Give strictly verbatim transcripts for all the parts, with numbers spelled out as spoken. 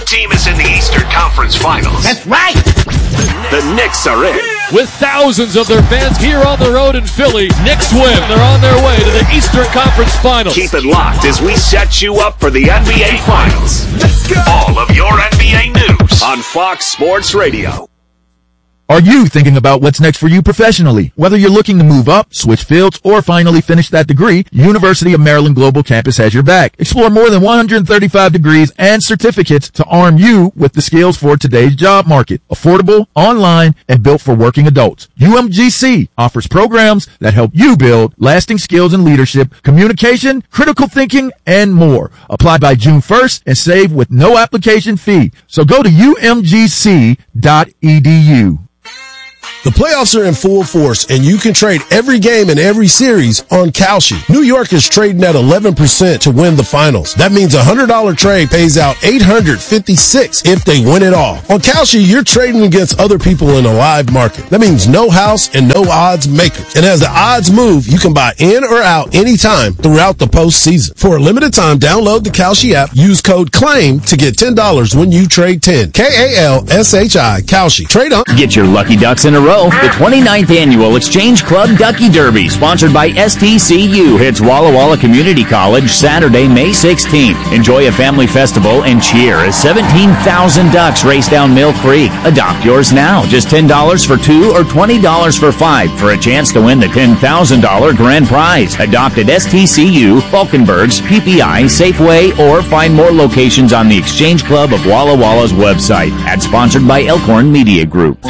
team is in the Eastern Conference Finals. That's right. The Knicks are in. With thousands of their fans here on the road in Philly, Knicks win. They're on their way to the Eastern Conference Finals. Keep it locked as we set you up for the N B A Finals. Let's go. All of your N B A news on Fox Sports Radio. Are you thinking about what's next for you professionally? Whether you're looking to move up, switch fields, or finally finish that degree, University of Maryland Global Campus has your back. Explore more than one hundred thirty-five degrees and certificates to arm you with the skills for today's job market. Affordable, online, and built for working adults. U M G C offers programs that help you build lasting skills in leadership, communication, critical thinking, and more. Apply by June first and save with no application fee. So go to U M G C dot E D U. The playoffs are in full force, and you can trade every game and every series on Kalshi. New York is trading at eleven percent to win the finals. That means a one hundred dollars trade pays out eight hundred fifty-six dollars if they win it all. On Kalshi, you're trading against other people in a live market. That means no house and no odds makers. And as the odds move, you can buy in or out anytime throughout the postseason. For a limited time, download the Kalshi app, use code CLAIM to get ten dollars when you trade ten. K A L S H I, Kalshi. Trade on. Get your lucky ducks in a row. The twenty-ninth Annual Exchange Club Ducky Derby, sponsored by S T C U, hits Walla Walla Community College Saturday, May sixteenth. Enjoy a family festival and cheer as seventeen thousand ducks race down Mill Creek. Adopt yours now. Just ten dollars for two or twenty dollars for five for a chance to win the ten thousand dollars grand prize. Adopt at S T C U, Falkenbergs, P P I, Safeway, or find more locations on the Exchange Club of Walla Walla's website. Ad sponsored by Elkhorn Media Group.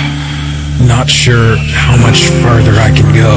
Not sure how much farther I can go.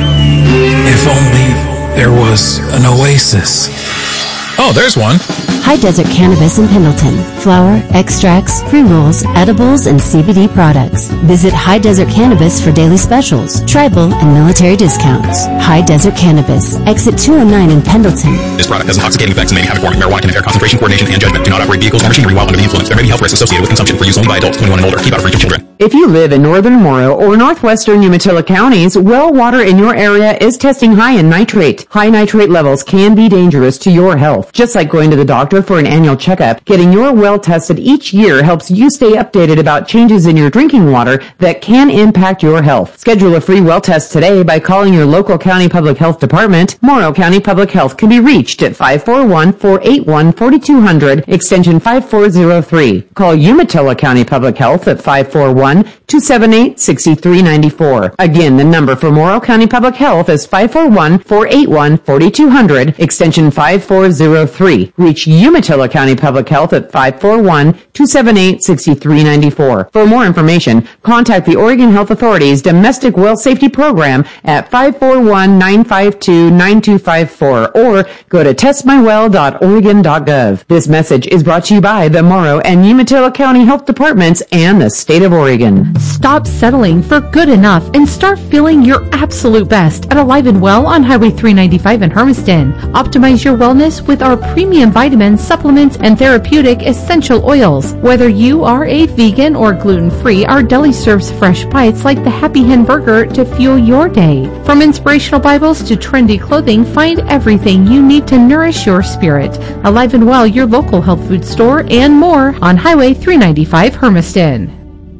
If only there was an oasis. Oh, there's one. High Desert Cannabis in Pendleton. Flower, extracts, pre-rolls, edibles, and C B D products. Visit High Desert Cannabis for daily specials, tribal, and military discounts. High Desert Cannabis. Exit two oh nine in Pendleton. This product has intoxicating effects and may be habit forming. Marijuana can impair concentration, coordination, and judgment. Do not operate vehicles or machinery while under the influence. There may be health risks associated with consumption. For use only by adults twenty-one and older. Keep out of reach of children. If you live in northern Morrow or northwestern Umatilla counties, well water in your area is testing high in nitrate. High nitrate levels can be dangerous to your health. Just like going to the doctor for an annual checkup, getting your well tested each year helps you stay updated about changes in your drinking water that can impact your health. Schedule a free well test today by calling your local county public health department. Morrow County Public Health can be reached at five four one, four eight one, four two zero zero, extension five four zero three. Call Umatilla County Public Health at five four one, two seven eight, six three nine four. Again, the number for Morrow County Public Health is five four one, four eight one, four two zero zero, extension five four zero three. Reach Umatilla County Public Health at five four one, two seven eight, six three nine four. For more information, contact the Oregon Health Authority's Domestic Well Safety Program at five four one, nine five two, nine two five four or go to test my well dot oregon dot gov. This message is brought to you by the Morrow and Umatilla County Health Departments and the State of Oregon. Stop settling for good enough and start feeling your absolute best at Alive and Well on Highway three ninety-five in Hermiston. Optimize your wellness with our premium vitamins, supplements, and therapeutic essential oils. Whether you are a vegan or gluten-free, our deli serves fresh bites like the Happy Hen Burger to fuel your day. From inspirational Bibles to trendy clothing, find everything you need to nourish your spirit. Alive and Well, your local health food store, and more on Highway three ninety-five, Hermiston.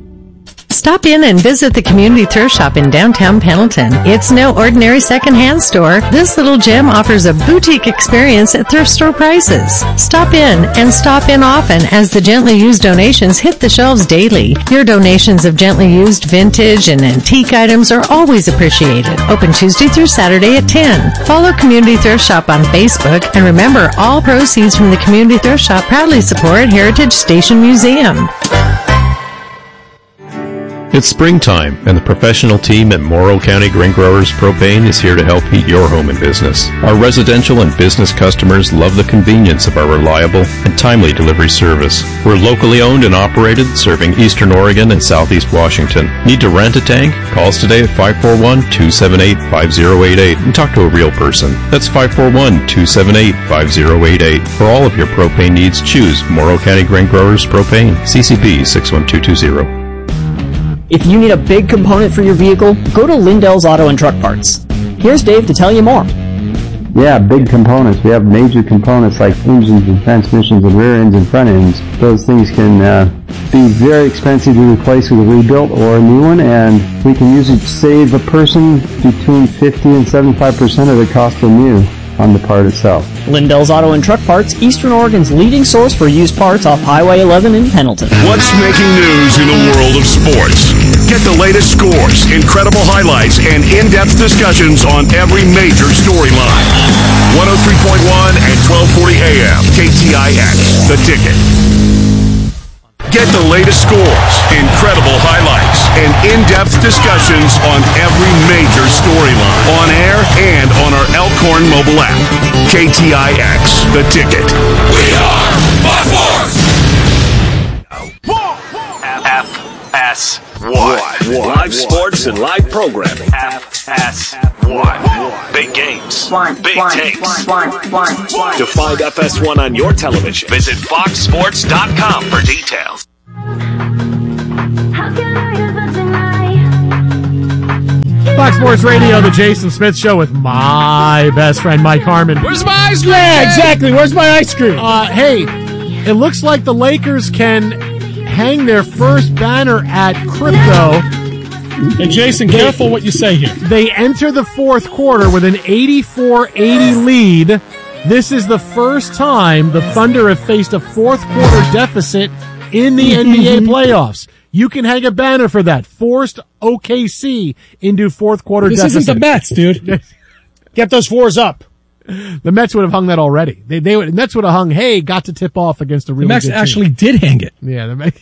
Stop in and visit the Community Thrift Shop in downtown Pendleton. It's no ordinary secondhand store. This little gem offers a boutique experience at thrift store prices. Stop in and stop in often as the gently used donations hit the shelves daily. Your donations of gently used vintage and antique items are always appreciated. Open Tuesday through Saturday at ten. Follow Community Thrift Shop on Facebook, and remember, all proceeds from the Community Thrift Shop proudly support Heritage Station Museum. It's springtime, and the professional team at Morrow County Grain Growers Propane is here to help heat your home and business. Our residential and business customers love the convenience of our reliable and timely delivery service. We're locally owned and operated, serving Eastern Oregon and Southeast Washington. Need to rent a tank? Call us today at five four one, two seven eight, five zero eight eight and talk to a real person. That's five four one, two seven eight, five zero eight eight. For all of your propane needs, choose Morrow County Grain Growers Propane, C C P six one two two zero. If you need a big component for your vehicle, go to Lindell's Auto and Truck Parts. Here's Dave to tell you more. Yeah, big components. We have major components like engines and transmissions and rear ends and front ends. Those things can uh, be very expensive to replace with a rebuilt or a new one, and we can usually save a person between fifty and seventy-five percent of the cost of new on the part itself. Lindell's Auto and Truck Parts, Eastern Oregon's leading source for used parts off Highway eleven in Pendleton. What's making news in the world of sports? Get the latest scores, incredible highlights, and in-depth discussions on every major storyline. one oh three point one and twelve forty A M, K T I X, The Ticket. Get the latest scores, incredible highlights, and in-depth discussions on every major storyline, on air and on our Elkhorn mobile app. K T I X, The Ticket. We are Fox Sports! F S one. Live sports and live programming. F S one. Big games. Big takes. To find F S one on your television, visit fox sports dot com for details. Fox Sports Radio, the Jason Smith Show with my best friend Mike Harmon. Where's my ice cream? Yeah, exactly. Where's my ice cream? Uh, hey, it looks like the Lakers can hang their first banner at Crypto. And Jason, careful what you say here. They enter the fourth quarter with an eighty-four eighty lead. This is the first time the Thunder have faced a fourth quarter deficit in the N B A playoffs. You can hang a banner for that. Forced O K C into fourth quarter this deficit. This isn't the Mets, dude. Get those fours up. The Mets would have hung that already. They, they would, the Mets would have hung, hey, got to tip off against a really good team. The Mets actually did hang it. Yeah. The Mets.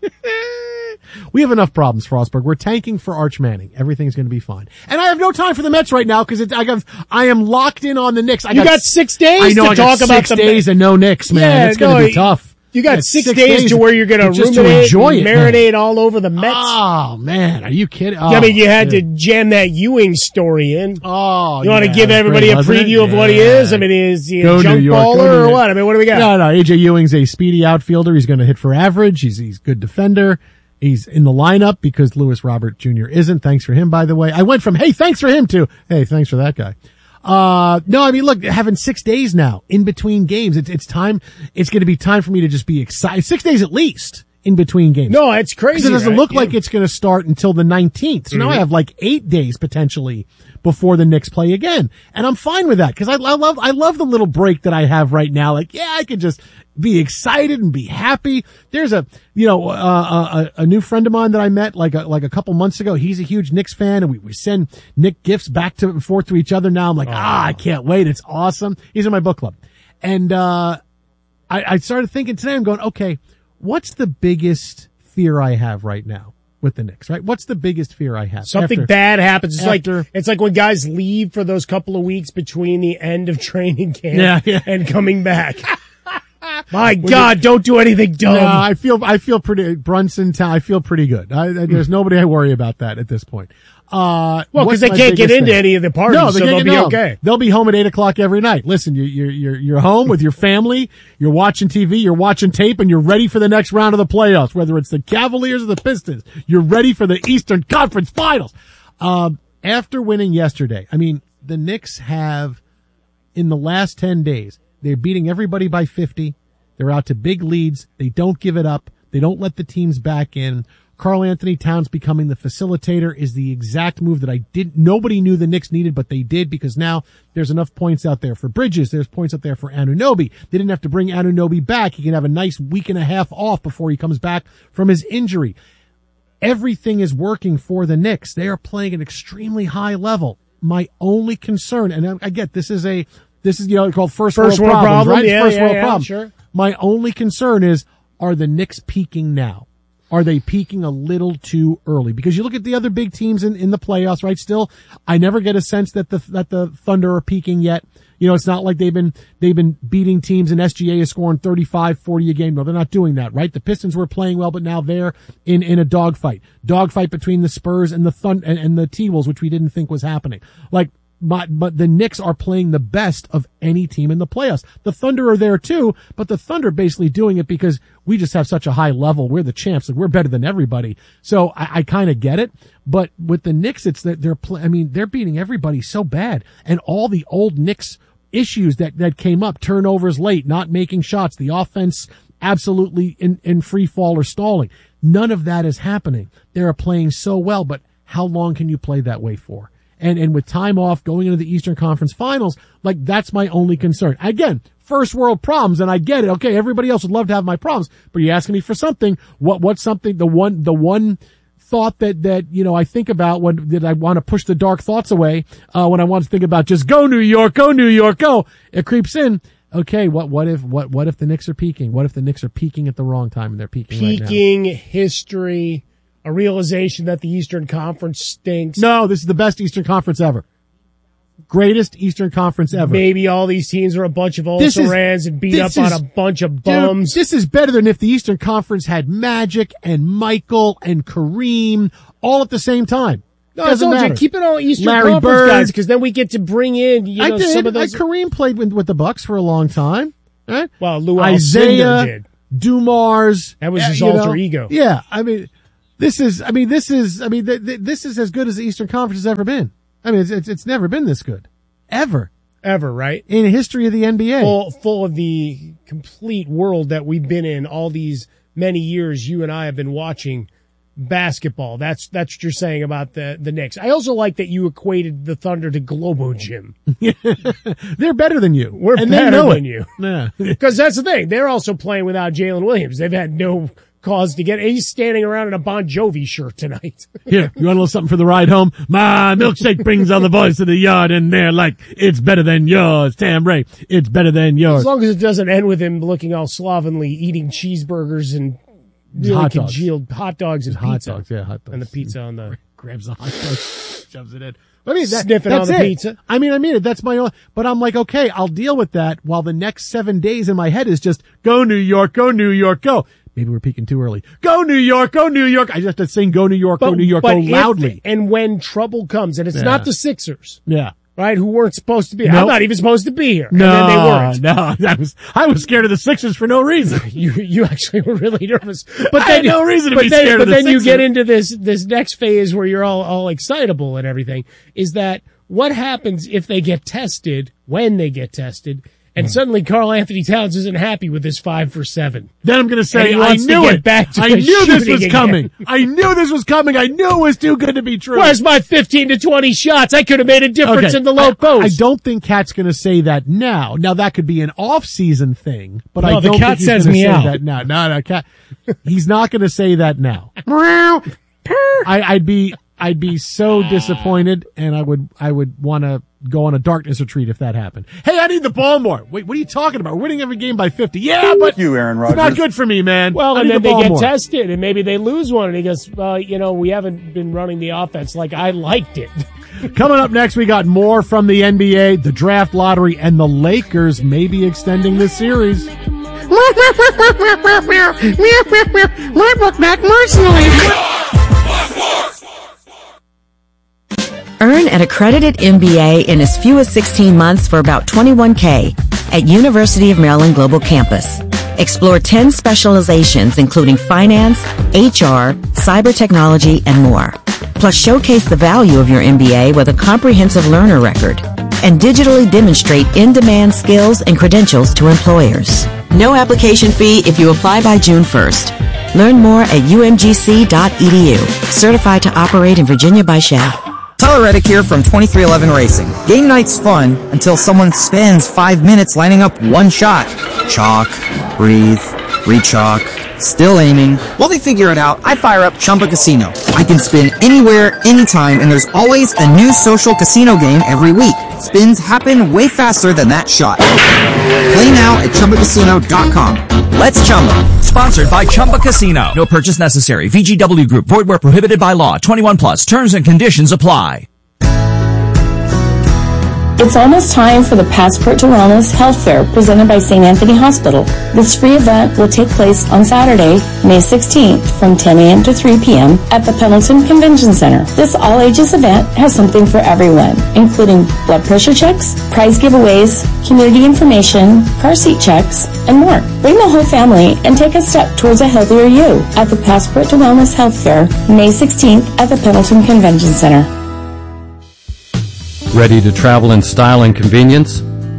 We have enough problems, Frostberg. We're tanking for Arch Manning. Everything's going to be fine. And I have no time for the Mets right now because I got I am locked in on the Knicks. I you got, got six days I know, to I talk got about six the days and no Knicks, man. Yeah, it's going to no, be tough. You got six, six days, days to where you're going to just ruminate to enjoy and it, marinate man. all over the Mets. Oh, man. Are you kidding? Oh, I mean, you had dude. to jam that Ewing story in. Oh, You want yeah, to give everybody great, a preview of yeah. what he is? I mean, is he a Go junk York, baller or what? I mean, what do we got? No, no. A J Ewing's a speedy outfielder. He's going to hit for average. He's he's a good defender. He's in the lineup because Lewis Robert Junior isn't. Thanks for him, by the way. I went from, hey, thanks for him to, hey, thanks for that guy. Uh, no, I mean, look, having six days now in between games, it's, it's time, it's going to be time for me to just be excited. Six days at least in between games. No, it's crazy. Because it doesn't right? look yeah. like it's going to start until the nineteenth. So mm-hmm. now I have like eight days potentially before the Knicks play again. And I'm fine with that because I, I love, I love the little break that I have right now. Like, yeah, I could just be excited and be happy. There's a, you know, uh, a, a new friend of mine that I met like a, like a couple months ago. He's a huge Knicks fan and we, we send Knick gifts back to and forth to each other now. I'm like, oh. ah, I can't wait. It's awesome. He's in my book club. And, uh, I, I started thinking today, I'm going, okay, what's the biggest fear I have right now with the Knicks, right? What's the biggest fear I have? Something after, bad happens. It's after, like, it's like when guys leave for those couple of weeks between the end of training camp yeah, yeah. and coming back. My God, don't do anything dumb. No, I feel, I feel pretty, Brunson town, I feel pretty good. I, I, there's nobody I worry about that at this point. Uh, well, because they can't get into thing? any of the parties, no, they so can't they'll get, be no. okay. They'll be home at eight o'clock every night. Listen, you, you're, you're, you're home with your family, you're watching T V, you're watching tape, and you're ready for the next round of the playoffs, whether it's the Cavaliers or the Pistons. You're ready for the Eastern Conference Finals. Um, after winning yesterday, I mean, the Knicks have, in the last ten days, they're beating everybody by fifty. They're out to big leads. They don't give it up. They don't let the teams back in. Karl Anthony Towns becoming the facilitator is the exact move that I didn't, nobody knew the Knicks needed, but they did because now there's enough points out there for Bridges. There's points out there for Anunoby. They didn't have to bring Anunoby back. He can have a nice week and a half off before he comes back from his injury. Everything is working for the Knicks. They are playing an extremely high level. My only concern, and I get this is a, this is, you know, called first, first world, world problems, problem, right? yeah, First yeah, world yeah, problem. Sure. My only concern is, are the Knicks peaking now? Are they peaking a little too early? Because you look at the other big teams in, in the playoffs, right? Still, I never get a sense that the, that the Thunder are peaking yet. You know, it's not like they've been, they've been beating teams and S G A is scoring thirty-five, forty a game. No, they're not doing that, right? The Pistons were playing well, but now they're in, in a dogfight. Dogfight between the Spurs and the Thun, and, and the T-Wolves, which we didn't think was happening. Like, But, but the Knicks are playing the best of any team in the playoffs. The Thunder are there too, but the Thunder basically doing it because we just have such a high level. We're the champs. Like we're better than everybody. So I, I kind of get it. But with the Knicks, it's that they're, play, I mean, they're beating everybody so bad. And all the old Knicks issues that, that came up, turnovers late, not making shots, the offense absolutely in, in free fall or stalling. None of that is happening. They're playing so well, but how long can you play that way for? And, and with time off going into the Eastern Conference Finals, like that's my only concern. Again, first world problems, and I get it. Okay, everybody else would love to have my problems, but you're asking me for something. What, what's something, the one, the one thought that, that, you know, I think about when that I want to push the dark thoughts away, uh, when I want to think about just go New York, go New York, go. It creeps in. Okay, what, what if, what, what if the Knicks are peaking? What if the Knicks are peaking at the wrong time and they're peaking right now? Peaking, history, a realization that the Eastern Conference stinks. No, this is the best Eastern Conference ever. Greatest Eastern Conference ever. Maybe all these teams are a bunch of also-rans and beat up is, on a bunch of bums. Dude, this is better than if the Eastern Conference had Magic and Michael and Kareem all at the same time. No, I told you, keep it all Eastern Larry Conference Bird. guys, because then we get to bring in, you know, I did. some of those. I, Kareem played with, with the Bucks for a long time. Right? Well, Lou Isaiah Alcindor did. Dumars. That was his you alter know, ego. Yeah, I mean, this is, I mean, this is, I mean, th- th- this is as good as the Eastern Conference has ever been. I mean, it's, it's, it's never been this good. Ever. Ever, right? In the history of the N B A. Full, full of the complete world that we've been in all these many years you and I have been watching basketball. That's, that's what you're saying about the, the Knicks. I also like that you equated the Thunder to Globo Gym. They're better than you. We're and better they know than it. you. Yeah. Because that's the thing. They're also playing without Jalen Williams. They've had no cause to get, he's standing around in a Bon Jovi shirt tonight. Here, you want a little something for the ride home? My milkshake brings all the boys to the yard, and they're like, it's better than yours, Tam Ray. It's better than yours. As long as it doesn't end with him looking all slovenly, eating cheeseburgers and really hot dogs. congealed hot dogs and hot pizza. dogs, yeah, hot dogs. And the pizza on the... Grabs the hot dog, shoves it in. I mean, that, Sniffing that's on the it. pizza. I mean, I mean it. That's my own, but I'm like, okay, I'll deal with that while the next seven days in my head is just go New York, go New York, go. Maybe we're peaking too early. Go New York, go New York. I just have to sing go New York, But, go New York, but go if- loudly. and when trouble comes, and it's Yeah. not the Sixers, Yeah. right, who weren't supposed to be here. Nope. I'm not even supposed to be here. No, and then they weren't. no, I was, I was scared of the Sixers for no reason. You, you actually were really nervous. But I then, had no reason to but be then, scared But of the then you Sixers. get into this, this next phase where you're all, all excitable and everything, is that what happens if they get tested, when they get tested, and suddenly Karl Anthony Towns isn't happy with his five for seven. Then I'm going to And say, he I wants to knew get it. back to I the knew this shooting was again. coming. I knew this was coming. I knew it was too good to be true. Where's my fifteen to twenty shots? I could have made a difference Okay. in the low I, post. I don't think Cat's going to say that now. Now that could be an off-season thing, but No, I the don't cat think he's says going to say meow. that now. No, no, Cat. He's not going to say that now. I, I'd be, I'd be so disappointed, and I would, I would want to go on a darkness retreat if that happened. Hey, I need the ball more. Wait, what are you talking about? We're winning every game by fifty. Yeah, but you, Aaron it's not Rodgers. good for me, man. Well, I and need then the they ball get more. tested, and maybe they lose one, and he goes, well, you know, we haven't been running the offense like I liked it. Coming up next, we got more from the N B A, the draft lottery, and the Lakers may be extending this series. My book back personally. Earn an accredited M B A in as few as sixteen months for about twenty-one K at University of Maryland Global Campus. Explore ten specializations including finance, H R, cyber technology, and more. Plus showcase the value of your M B A with a comprehensive learner record and digitally demonstrate in-demand skills and credentials to employers. No application fee if you apply by June first. Learn more at U M G C dot E D U. Certified to operate in Virginia by S H A F. Tyler Reddick here from twenty-three eleven Racing. Game night's fun until someone spends five minutes lining up one shot. Chalk, breathe, re-chalk, still aiming. While they figure it out, I fire up Chumba Casino. I can spin anywhere, anytime, and there's always a new social casino game every week. Spins happen way faster than that shot. Play now at Chumba Casino dot com. Let's Chumba. Sponsored by Chumba Casino. No purchase necessary. V G W Group. Void where prohibited by law. twenty-one plus. Terms and conditions apply. It's almost time for the Passport to Wellness Health Fair presented by Saint Anthony Hospital. This free event will take place on Saturday, May sixteenth from ten a.m. to three p.m. at the Pendleton Convention Center. This all-ages event has something for everyone, including blood pressure checks, prize giveaways, community information, car seat checks, and more. Bring the whole family and take a step towards a healthier you at the Passport to Wellness Health Fair, May sixteenth at the Pendleton Convention Center. Ready to travel in style and convenience?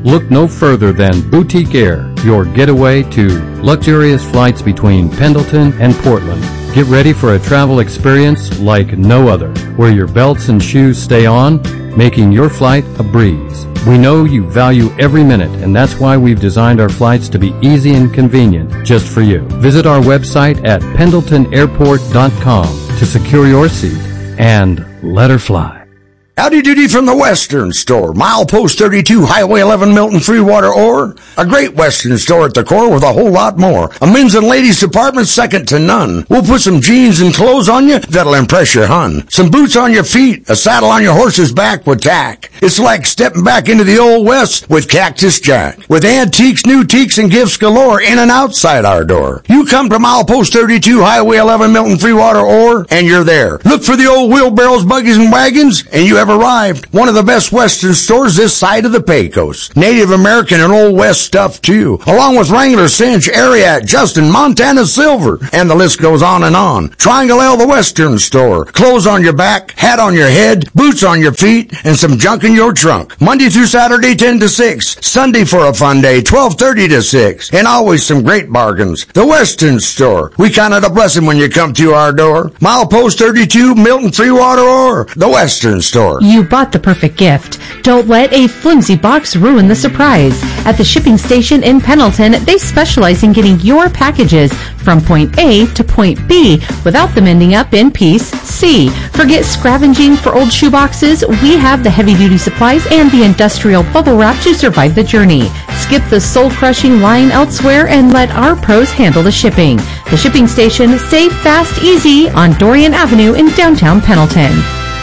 Look no further than Boutique Air, your getaway to luxurious flights between Pendleton and Portland. Get ready for a travel experience like no other, where your belts and shoes stay on, making your flight a breeze. We know you value every minute, and that's why we've designed our flights to be easy and convenient just for you. Visit our website at pendleton airport dot com to secure your seat and let her fly. Howdy doody from the Western Store. Milepost thirty-two, Highway eleven, Milton, Freewater, or a great Western store at the core with a whole lot more. A men's and ladies department second to none. We'll put some jeans and clothes on you that'll impress your hun. Some boots on your feet, a saddle on your horse's back with tack. It's like stepping back into the old West with Cactus Jack. With antiques, new teaks, and gifts galore in and outside our door. You come to Milepost thirty-two, Highway eleven, Milton, Freewater, or, and you're there. Look for the old wheelbarrows, buggies, and wagons, and you have arrived. One of the best Western stores this side of the Pecos. Native American and Old West stuff too, along with Wrangler, Cinch, Ariat, Justin, Montana Silver, and the list goes on and on. Triangle L, the Western Store. Clothes on your back, hat on your head, boots on your feet, and some junk in your trunk. Monday through Saturday, ten to six. Sunday for a fun day, twelve thirty to six. And always some great bargains. The Western Store. We count it a blessing when you come to our door. Milepost thirty-two, Milton, Freewater, or the Western Store. You bought the perfect gift. Don't let a flimsy box ruin the surprise. At the shipping station in Pendleton, they specialize in getting your packages from point A to point B without them ending up in piece C. Forget scavenging for old shoeboxes. We have the heavy-duty supplies and the industrial bubble wrap to survive the journey. Skip the soul-crushing line elsewhere and let our pros handle the shipping. The shipping station, safe, fast, easy on Dorian Avenue in downtown Pendleton.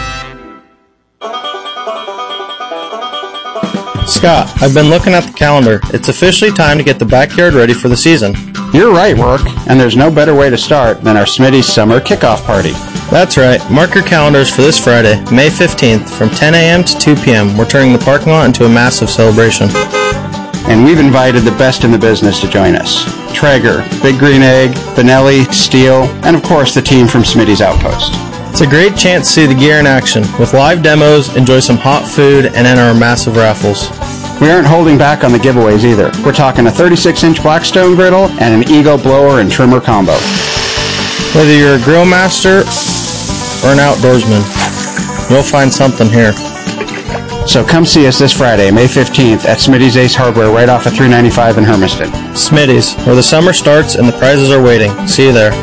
Scott, I've been looking at the calendar. It's officially time to get the backyard ready for the season. You're right, Rourke, and there's no better way to start than our Smitty's Summer Kickoff Party. That's right. Mark your calendars for this Friday, May fifteenth, from ten a.m. to two p.m. We're turning the parking lot into a massive celebration. And we've invited the best in the business to join us. Traeger, Big Green Egg, Benelli, Steel, and of course the team from Smitty's Outpost. It's a great chance to see the gear in action. With live demos, enjoy some hot food, and enter our massive raffles. We aren't holding back on the giveaways either. We're talking a thirty-six inch Blackstone griddle and an Eagle blower and trimmer combo. Whether you're a grill master or an outdoorsman, you'll find something here. So come see us this Friday, May fifteenth, at Smitty's Ace Hardware right off of three ninety-five in Hermiston. Smitty's, where the summer starts and the prizes are waiting. See you there.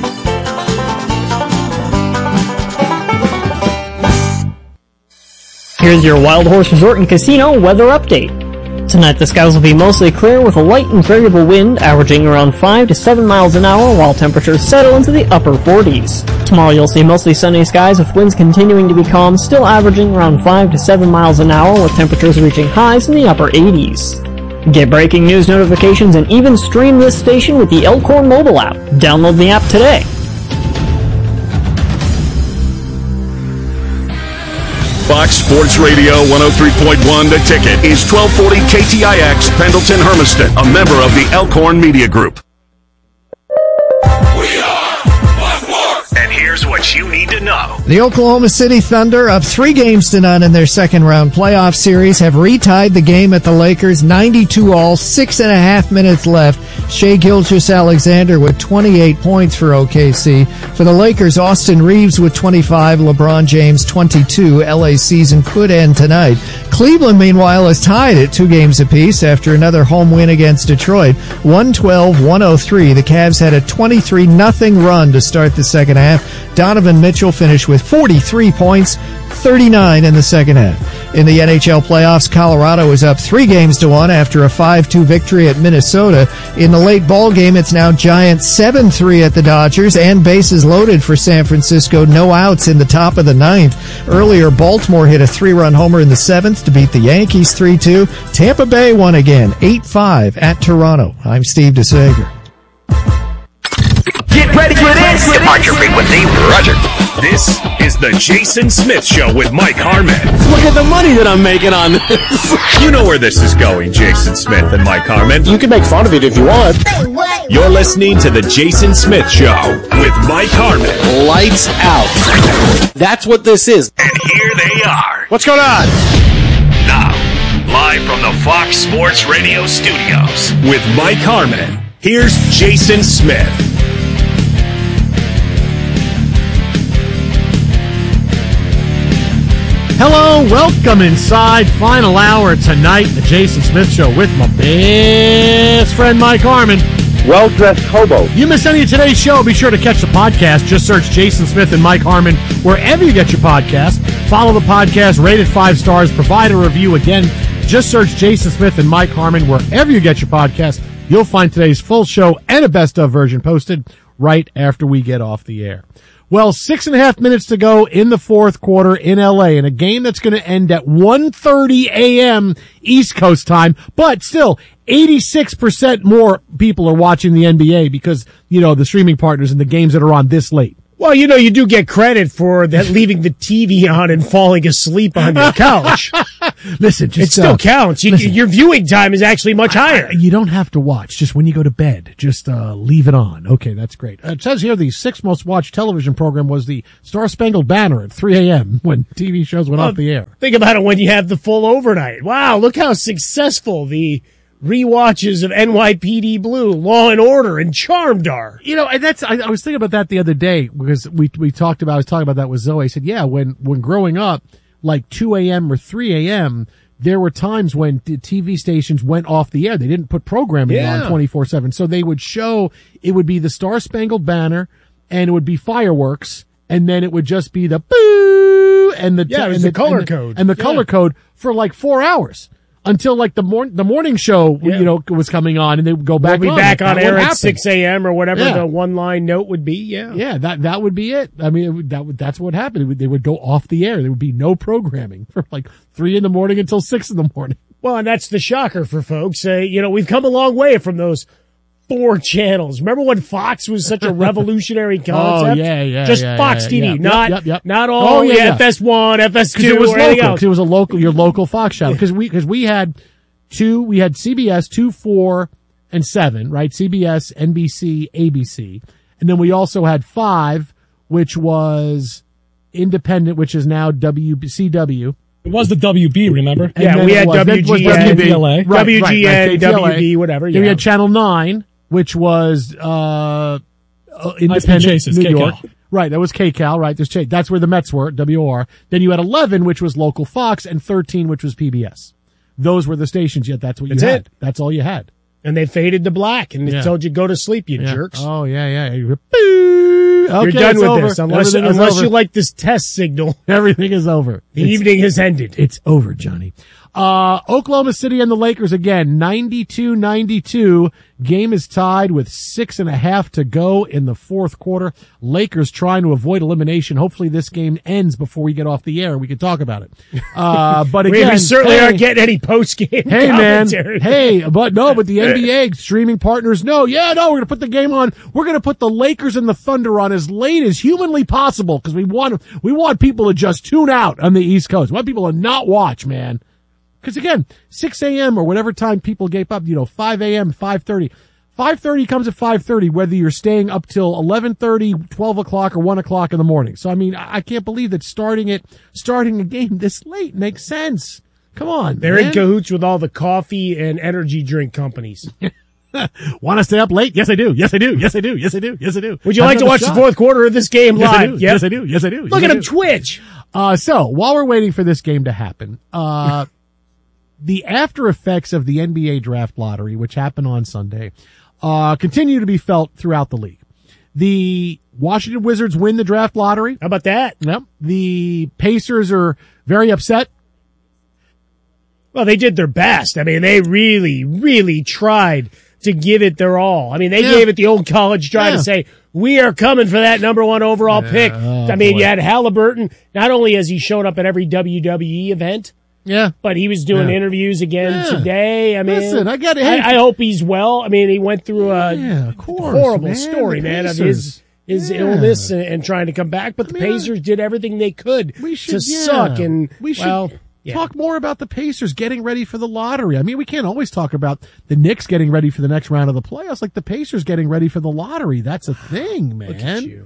Here's your Wild Horse Resort and Casino weather update. Tonight the skies will be mostly clear with a light and variable wind averaging around five to seven miles an hour while temperatures settle into the upper forties. Tomorrow you'll see mostly sunny skies with winds continuing to be calm, still averaging around five to seven miles an hour with temperatures reaching highs in the upper eighties. Get breaking news notifications and even stream this station with the Elkhorn mobile app. Download the app today. Fox Sports Radio one oh three point one The Ticket is twelve forty K T I X Pendleton Hermiston, a member of the Elkhorn Media Group. We are Blackmore. And here's what you need to know. The Oklahoma City Thunder, up three games to none in their second round playoff series, have retied the game at the Lakers ninety-two all, six and a half minutes left. Shai Gilgeous-Alexander with twenty-eight points for O K C. For the Lakers, Austin Reeves with twenty-five, LeBron James twenty-two. L A season could end tonight. Cleveland, meanwhile, is tied at two games apiece after another home win against Detroit. one twelve one oh three. The Cavs had a twenty-three nothing run to start the second half. Donovan Mitchell finished with forty-three points, thirty-nine in the second half. In the N H L playoffs, Colorado is up three games to one after a five two victory at Minnesota. In the late ball game, it's now Giants seven three at the Dodgers and bases loaded for San Francisco. No outs in the top of the ninth. Earlier, Baltimore hit a three-run homer in the seventh to beat the Yankees three two. Tampa Bay won again, eight five at Toronto. I'm Steve DeSager. Get ready for this! Departure frequency, roger. This is the Jason Smith Show with Mike Harmon. Look at the money that I'm making on this. You know where this is going, Jason Smith and Mike Harmon. You can make fun of it if you want. You're listening to the Jason Smith Show with Mike Harmon. Lights out. That's what this is. And here they are. What's going on? Now, Live from the Fox Sports Radio studios. With Mike Harmon, here's Jason Smith. Hello, welcome inside. Final hour tonight, the Jason Smith Show with my best friend Mike Harmon. Well-dressed hobo. You miss any of today's show, be sure to catch the podcast. Just search Jason Smith and Mike Harmon wherever you get your podcast. Follow the podcast, rate it five stars, provide a review. Again, just search Jason Smith and Mike Harmon wherever you get your podcast. You'll find today's full show and a best-of version posted right after we get off the air. Well, six and a half minutes to go in the fourth quarter in L A in a game that's going to end at one thirty a.m. East Coast time, but still eighty-six percent more people are watching the N B A because, you know, the streaming partners and the games that are on this late. Well, you know, you do get credit for that leaving the T V on and falling asleep on your couch. Listen, just, it still uh, counts. You, listen, your viewing time is actually much higher. I, you don't have to watch. Just when you go to bed, just uh, leave it on. Okay, that's great. Uh, it says here the sixth most watched television program was the Star Spangled Banner at three a.m. when T V shows went well, off the air. Think about it when you have the full overnight. Wow, look how successful the rewatches of N Y P D Blue, Law and Order, and Charmed are. You know, and that's, I, I was thinking about that the other day because we, we talked about, I was talking about that with Zoe. I said, yeah, when, when growing up, like two a.m. or three a.m., there were times when the T V stations went off the air. They didn't put programming Yeah. on twenty-four seven. So they would show, it would be the Star Spangled Banner and it would be fireworks and then it would just be the boo and the, Yeah, it was and the color and code. and the Yeah. color code for like four hours. Until like the morning, the morning show, Yeah. you know, was coming on and they would go back We'll be on. back on That air would at happen. six a.m. or whatever Yeah. the one-line note would be. Yeah. Yeah, that that would be it. I mean, it would, that would, that's what happened. It would, they would go off the air. There would be no programming from like three in the morning until six in the morning. Well, and that's the shocker for folks. Uh, you know, we've come a long way from those four channels. Remember when Fox was such a revolutionary concept? Oh, yeah, yeah, Just yeah, Fox yeah, T V, yeah. not, Yep, yep. not all Oh, yeah, yeah. F S one, F S Because two, it was or anything local. else. Because it was a local, your local Fox channel. Because we, because we had two, we had C B S, two, four, and seven, right? C B S, N B C, A B C. And then we also had five, which was independent, which is now W C W. It was the W B, remember? And Yeah, then we it had was- then it was W G N, W B. K T L A. Right, right, W G N, right, K T L A. W B, whatever, Then yeah. we had Channel nine, which was, uh, uh High-speed independent, chases, New K Cal. York. Right, that was K Cal, right? There's Ch- that's where the Mets were, W O R. Then you had eleven, which was local Fox, and thirteen, which was P B S. Those were the stations, yet that's what you That's had. it. That's all you had. And they faded to black and Yeah. they told you go to sleep, you Yeah. jerks. Oh, yeah, yeah. You were, Boo! Okay, You're done it's with over. this unless, Everything is unless over. you like this test signal. Everything is over. The It's- evening has ended. It's over, Johnny. Uh, Oklahoma City and the Lakers again, ninety-two ninety-two. Game is tied with six and a half to go in the fourth quarter. Lakers trying to avoid elimination. Hopefully this game ends before we get off the air and we can talk about it. Uh, but we, again, we certainly hey, aren't getting any post-game Hey man, commentary. hey, but no, but the N B A streaming partners, no, yeah, no, we're gonna put the game on. We're gonna put the Lakers and the Thunder on as late as humanly possible because we want we want people to just tune out on the East Coast. We want people to not watch, man. Because again, six a.m. or whatever time people gave up, you know, five a.m., five thirty. five thirty comes at five thirty, whether you're staying up till eleven thirty, twelve o'clock, or one o'clock in the morning. So, I mean, I I can't believe that starting it, starting a game this late makes sense. Come on, They're man. in cahoots with all the coffee and energy drink companies. Want to stay up late? Yes, I do. Yes, I do. Yes, I do. Yes, I do. Yes, I do. Would you Have like to another watch shot. the fourth quarter of this game Yes, I live? do. Yep. Yes, I do. Yes, I do. Look Yes, at I him do. twitch. Uh, so while we're waiting for this game to happen, uh, the after effects of the N B A draft lottery, which happened on Sunday, uh, continue to be felt throughout the league. The Washington Wizards win the draft lottery. How about that? Yep. The Pacers are very upset. Well, they did their best. I mean, they really, really tried to give it their all. I mean, they Yeah. gave it the old college try Yeah. to say, we are coming for that number one overall pick. Oh, I mean, boy. you had Halliburton. Not only has he shown up at every W W E event, Yeah. but he was doing Yeah. interviews again Yeah. today. I mean, Listen, I got it. I, I hope he's well. I mean, he went through a Yeah, of course, horrible man. story, The man, of Pacers. his his Yeah. illness and, and trying to come back. But the I mean, Pacers did everything they could We should to yeah. suck. And we should well, yeah. talk more about the Pacers getting ready for the lottery. I mean, we can't always talk about the Knicks getting ready for the next round of the playoffs, like the Pacers getting ready for the lottery. That's a thing, man. Look at you.